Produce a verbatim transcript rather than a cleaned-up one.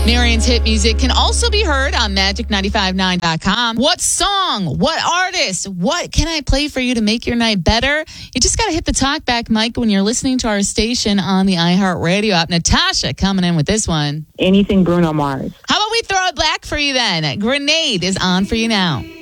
Marion's hit music can also be heard on magic nine five nine dot com. What song? What artist? What can I play for you to make your night better? You just got to hit the talkback mic when you're listening to our station on the iHeartRadio app. Natasha coming in with this one. Anything Bruno Mars. How about we throw it back for you then? Grenade is on for you now.